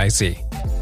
NCIC.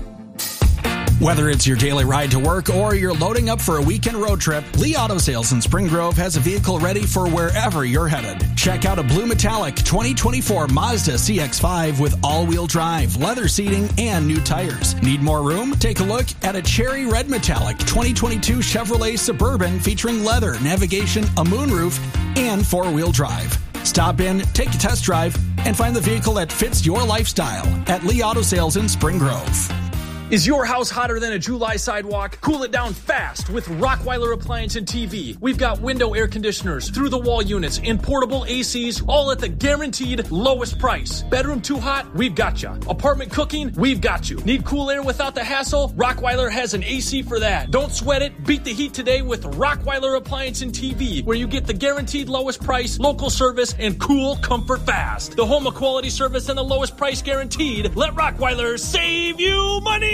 Whether it's your daily ride to work or you're loading up for a weekend road trip, Lee Auto Sales in Spring Grove has a vehicle ready for wherever you're headed. Check out a blue metallic 2024 Mazda CX-5 with all-wheel drive, leather seating, and new tires. Need more room? Take a look at a cherry red metallic 2022 Chevrolet Suburban featuring leather, navigation, a moonroof, and four-wheel drive. Stop in, take a test drive, and find the vehicle that fits your lifestyle at Lee Auto Sales in Spring Grove. Is your house hotter than a July sidewalk? Cool it down fast with Rockweiler Appliance and TV. We've got window air conditioners, through-the-wall units, and portable ACs, all at the guaranteed lowest price. Bedroom too hot? We've got you. Apartment cooking? We've got you. Need cool air without the hassle? Rockweiler has an AC for that. Don't sweat it. Beat the heat today with Rockweiler Appliance and TV, where you get the guaranteed lowest price, local service, and cool comfort fast. The home of quality service and the lowest price guaranteed. Let Rockweiler save you money!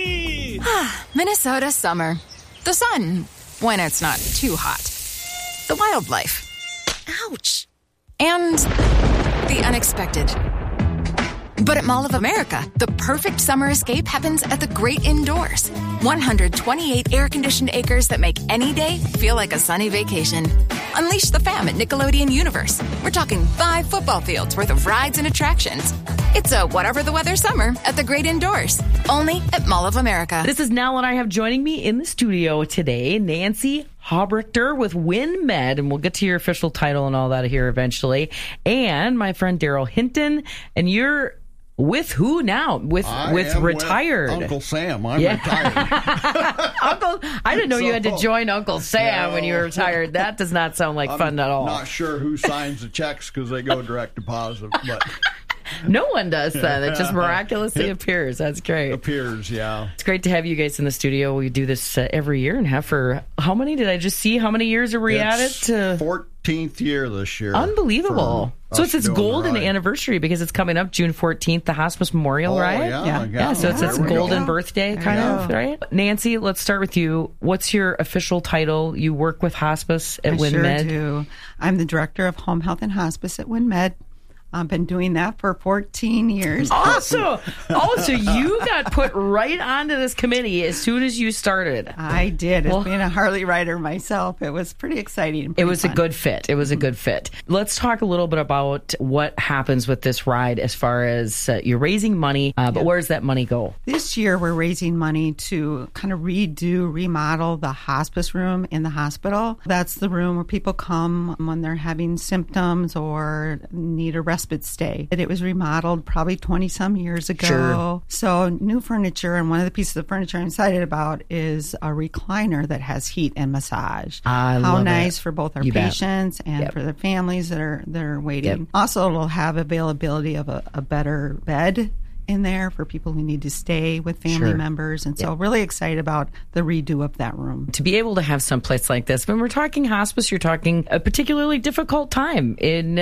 Minnesota summer. The sun, when it's not too hot. The wildlife. Ouch. And the unexpected. But at Mall of America, the perfect summer escape happens at the great indoors. 128 air-conditioned acres that make any day feel like a sunny vacation. Unleash the fam at Nickelodeon Universe. We're talking 5 football fields worth of rides and attractions. It's a whatever the weather summer at the great indoors. Only at Mall of America. This is Nell, and I have joining me in the studio today, Nancy Habrichter with WinMed, and we'll get to your official title and all that here eventually. And my friend Daryl Hinton, and you're with who now? With retired Uncle Sam. I'm retired. I didn't know you had to join Uncle Sam when you were retired. That does not sound like fun at all. Not sure who signs the checks because they go direct deposit, but no one does that. It just miraculously appears. That's great. Appears, yeah. It's great to have you guys in the studio. We do this every year and have for how many? Did I just see how many years are we at it? 14th year this year. Unbelievable. So it's its golden anniversary because it's coming up June 14th, the Hospice Memorial, right? Yeah. So it's its golden birthday, kind of, right? Nancy, let's start with you. What's your official title? You work with hospice at WinMed? I sure do. I'm the director of home health and hospice at WinMed. I've been doing that for 14 years. Awesome. So you got put right onto this committee as soon as you started. I did. As being a Harley rider myself, it was pretty exciting. It was a good fit. Let's talk a little bit about what happens with this ride as far as you're raising money, but where does that money go? This year, we're raising money to kind of remodel the hospice room in the hospital. That's the room where people come when they're having symptoms or need a respite stay. It was remodeled probably 20-some years ago. Sure. So new furniture, and one of the pieces of furniture I'm excited about is a recliner that has heat and massage. How nice for both our patients and for the families that are waiting. Also, it'll have availability of a better bed in there for people who need to stay with family members. And so really excited about the redo of that room. To be able to have some place like this, when we're talking hospice, you're talking a particularly difficult time in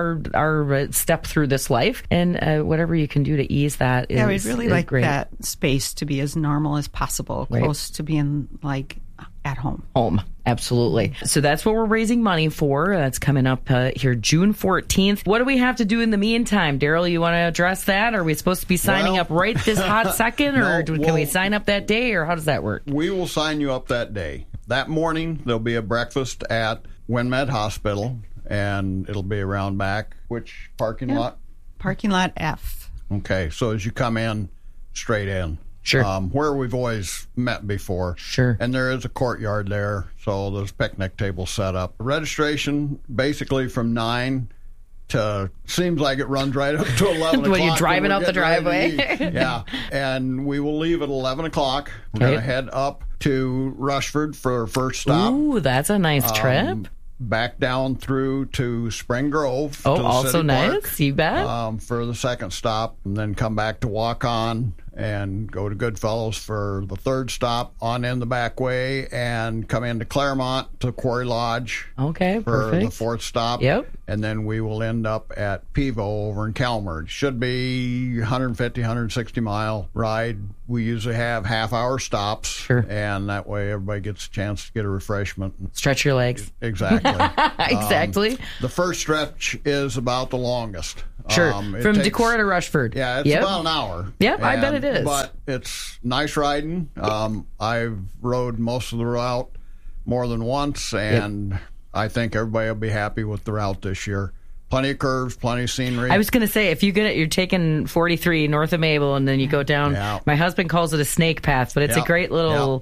our step through this life. And whatever you can do to ease that is we'd really like great. That space to be as normal as possible, close to being like at home. Absolutely. So that's what we're raising money for. That's coming up here June 14th. What do we have to do in the meantime? Daryl, you want to address that? Are we supposed to be signing up right this hot second? Or can we sign up that day? Or how does that work? We will sign you up that day. That morning, there'll be a breakfast at WinMed Hospital, and it'll be around back. Which parking lot? Parking lot F. Okay. So as you come in, straight in. Sure. Where we've always met before. Sure. And there is a courtyard there, so there's picnic tables set up. Registration basically from 9 to, seems like it runs right up to 11 o'clock. When you're driving out the driveway. Yeah. And we will leave at 11 o'clock. We're going to head up to Rushford for our first stop. Ooh, that's a nice trip. Back down through to Spring Grove. Oh, to the also city nice. park, You bet. for the second stop, and then come back to walk on and go to Goodfellows for the third stop, on in the back way, and come into Claremont to Quarry Lodge. Okay, for perfect. the fourth stop. Yep. And then we will end up at Pivo over in Calmar. Should be 150, 160 mile ride. We usually have half-hour stops. Sure. And that way everybody gets a chance to get a refreshment. Stretch your legs. Exactly. Exactly. The first stretch is about the longest. Sure. From Decorah to Rushford. Yeah, it's about an hour. Yep, I bet it it is. But it's nice riding. I've rode most of the route more than once, and I think everybody will be happy with the route this year. Plenty of curves, plenty of scenery. I was going to say, if you get it, you're taking 43 north of Mabel, and then you go down. Yeah. My husband calls it a snake path, but it's a great little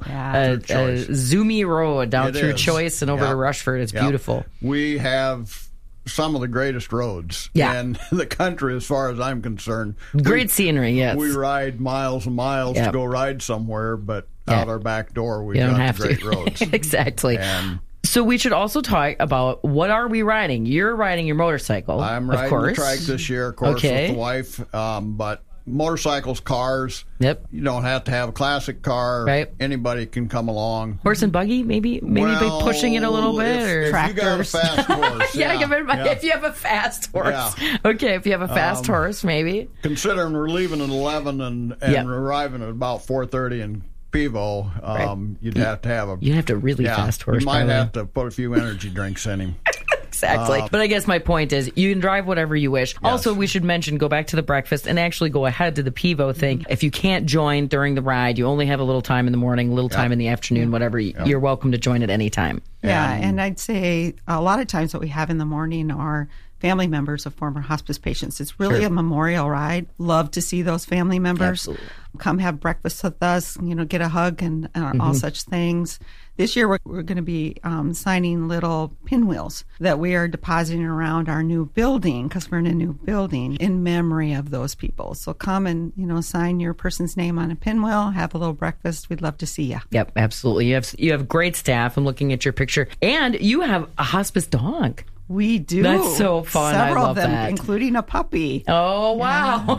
zoomy road down through Choice and over to Rushford. It's beautiful. We have some of the greatest roads in the country, as far as I'm concerned. Great scenery, yes. We ride miles and miles to go ride somewhere, but out our back door, we've got the great roads. Exactly. So we should also talk about, what are we riding? You're riding your motorcycle, I'm riding the trike this year, of course, with the wife. But motorcycles, cars, you don't have to have a classic car. Right. Anybody can come along. Horse and buggy, maybe by pushing it a little bit, or tractors. If you got a fast horse. If you have a fast horse. Okay, if you have a fast horse, maybe. Considering we're leaving at 11 and arriving at about 4:30 in Pivo, you'd have to have a really fast horse. You might have to put a few energy drinks in him. Exactly. But I guess my point is, you can drive whatever you wish. Yes. Also, we should mention, go back to the breakfast and actually go ahead to the Pivo thing. If you can't join during the ride, you only have a little time in the morning, a little time in the afternoon, whatever, you're welcome to join at any time. Yeah, and I'd say a lot of times what we have in the morning are family members of former hospice patients. It's really a memorial ride. Love to see those family members come have breakfast with us, get a hug and all such things. This year we're going to be signing little pinwheels that we are depositing around our new building, because we're in a new building, in memory of those people. So come and sign your person's name on a pinwheel, have a little breakfast. We'd love to see you. Yep, absolutely. You have great staff. I'm looking at your picture, and you have a hospice dog. We do. That's so fun. Several I love of them, that. including a puppy. Oh, wow.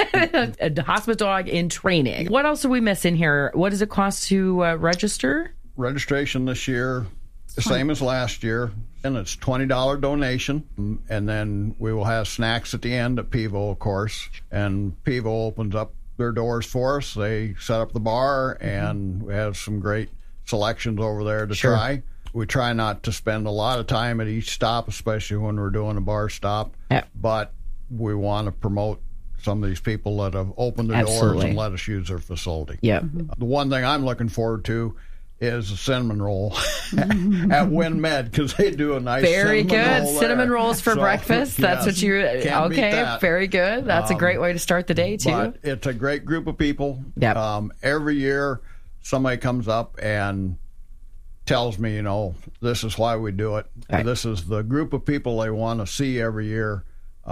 A hospice dog in training. What else are we missing here? What does it cost to register? Registration this year, the same as last year, and it's $20 donation. And then we will have snacks at the end at Pivo, of course. And Pivo opens up their doors for us. They set up the bar, and we have some great selections over there to try. We try not to spend a lot of time at each stop, especially when we're doing a bar stop. But we want to promote some of these people that have opened their doors and let us use their facility. The one thing I'm looking forward to is a cinnamon roll at WinMed, because they do a nice cinnamon rolls for breakfast. That's what you very good. That's a great way to start the day too. But it's a great group of people. Every year somebody comes up and tells me, this is why we do it. This is the group of people they want to see every year,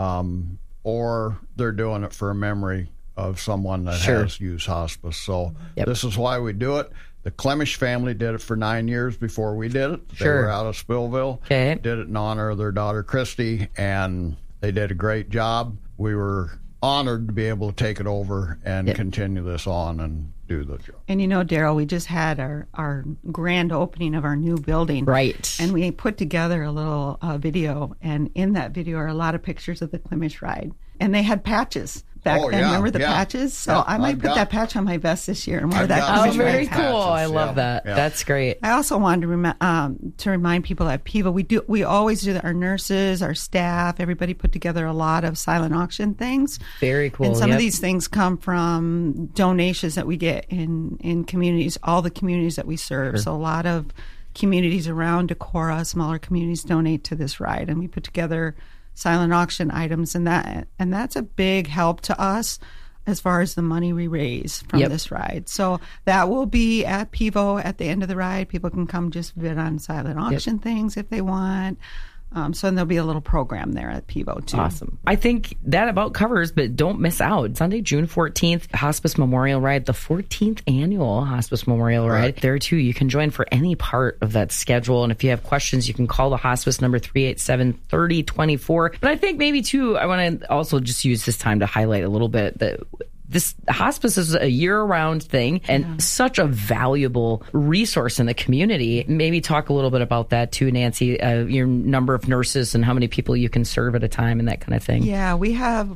or they're doing it for a memory of someone that has used hospice. So this is why we do it. The Clemish family did it for 9 years before we did it. They were out of Spillville. Did it in honor of their daughter, Christy, and they did a great job. We were honored to be able to take it over and continue this on and do the job. And Daryl, we just had our grand opening of our new building. Right. And we put together a little video, and in that video are a lot of pictures of the Clemish ride. And they had patches back then. Remember the patches? So I might put that patch on my vest this year and wear that. Oh, very cool. I love that. That's great. I also wanted to remind people at Pivo, we always do that. Our nurses, our staff, everybody put together a lot of silent auction things. Very cool. And some of these things come from donations that we get in communities, all the communities that we serve. So a lot of communities around Decorah, smaller communities, donate to this ride, and we put together silent auction items, and that's a big help to us as far as the money we raise from this ride. So that will be at Pivo at the end of the ride. People can come just bid on silent auction things if they want. So there'll be a little program there at Pivo too. Awesome. I think that about covers, but don't miss out. Sunday, June 14th, Hospice Memorial Ride, the 14th annual Hospice Memorial Ride. There too, you can join for any part of that schedule. And if you have questions, you can call the hospice number 387-3024. But I think maybe too, I want to also just use this time to highlight a little bit that this hospice is a year-round thing and such a valuable resource in the community. Maybe talk a little bit about that too, Nancy, your number of nurses and how many people you can serve at a time and that kind of thing. Yeah, we have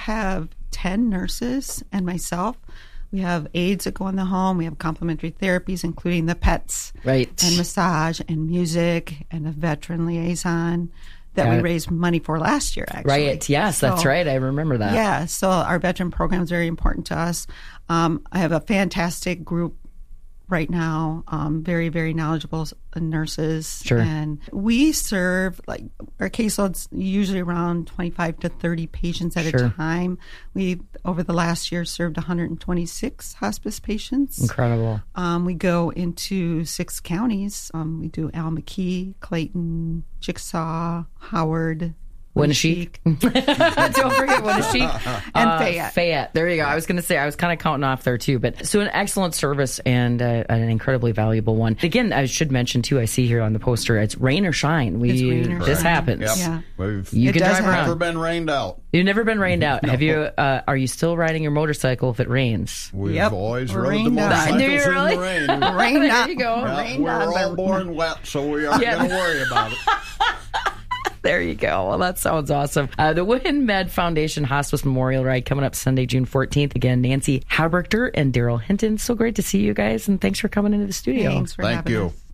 10 nurses and myself. We have aides that go in the home. We have complementary therapies, including the pets, and massage and music, and a veteran liaison. that we raised money for last year, actually. Right. Yes, that's right. I remember that. Yeah. So our veteran program is very important to us. I have a fantastic group right now, very, very knowledgeable nurses. Sure. And we serve, like, our caseload's usually around 25 to 30 patients at a time. We, over the last year, served 126 hospice patients. Incredible. We go into 6 counties. We do Al-McKee, Clayton, Chickasaw, Howard, Winneshiek. Don't forget Winneshiek. And Fayette. Fayette. There you go. I was going to say, I was kind of counting off there too. But so an excellent service and an incredibly valuable one. Again, I should mention too, I see here on the poster, it's rain or shine. This happens. Yep. Yeah. You can drive around. Never been rained out. You've never been rained out. No. Have you? Are you still riding your motorcycle if it rains? We've always rode the motorcycles Do you really? in the rain. Rain there you go. Yeah, we're all born wet, so we aren't going to worry about it. There you go. Well, that sounds awesome. The WinMed Foundation Hospice Memorial Ride coming up Sunday, June 14th. Again, Nancy Habrichter and Daryl Hinton. So great to see you guys, and thanks for coming into the studio. Thanks for having us.